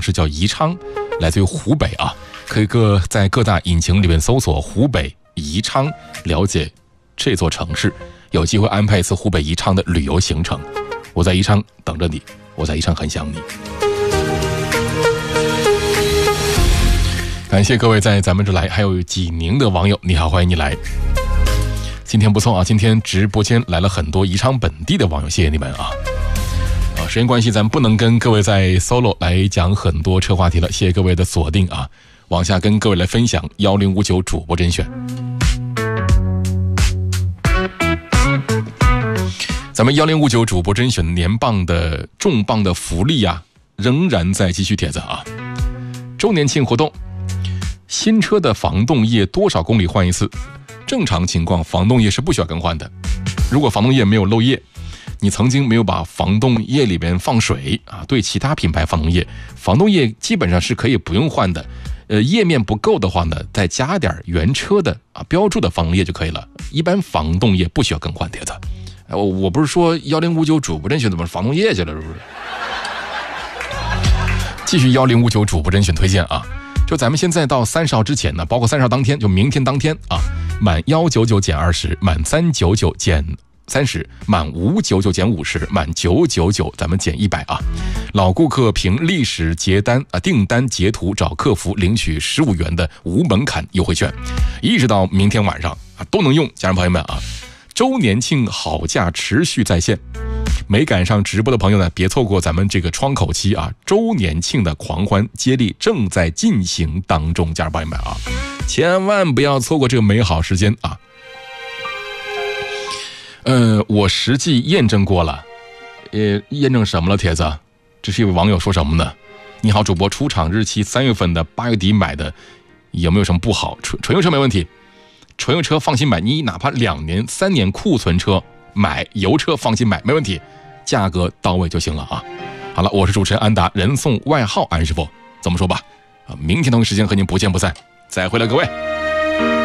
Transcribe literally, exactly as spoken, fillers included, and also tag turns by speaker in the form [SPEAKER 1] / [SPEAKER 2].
[SPEAKER 1] 市叫宜昌，来自于湖北啊，可以各在各大引擎里面搜索湖北宜昌，了解这座城市，有机会安排一次湖北宜昌的旅游行程。我在宜昌等着你，我在宜昌很想你。感谢各位在咱们这来，还有济宁的网友，你好，欢迎你来。今天不错啊，今天直播间来了很多宜昌本地的网友，谢谢你们啊！啊，时间关系，咱们不能跟各位在 solo 来讲很多车话题了，谢谢各位的锁定啊！往下跟各位来分享一零五九主播甄选。咱们一零五九主播甄选年棒的重磅的福利啊，仍然在继续帖子啊！周年庆活动。新车的防冻液多少公里换一次？正常情况防冻液是不需要更换的。如果防冻液没有漏液，你曾经没有把防冻液里边放水啊，对其他品牌防冻液，防冻液基本上是可以不用换的。呃，液面不够的话呢，再加点原车的啊标注的防冻液就可以了。一般防冻液不需要更换，帖子。我我不是说一零五九主播甄选怎么防冻液去了，是不是？继续一零五九主播甄选推荐啊。就咱们现在到三十号之前呢，包括三十号当天，就明天当天啊，满一百九十九减二十，满三百九十九减三十，满五百九十九减五十，满九百九十九咱们减一百啊。老顾客凭历史结单啊订单截图找客服领取十五元的无门槛优惠券，一直到明天晚上啊都能用，家人朋友们啊，周年庆好价持续在线。没赶上直播的朋友呢，别错过咱们这个窗口期啊，周年庆的狂欢接力正在进行当中，家人朋友们啊，千万不要错过这个美好时间啊！呃，我实际验证过了，呃，验证什么了，帖子？这是一位网友说什么呢？你好，主播，出厂日期三月份的，八月底买的，有没有什么不好？纯纯油车没问题，纯油车放心买，你哪怕两年、三年库存车。买油车放心买，没问题，价格到位就行了啊！好了，我是主持人安达，人送外号安师傅，这么说吧，啊，明天同一时间和您不见不散，再会了各位。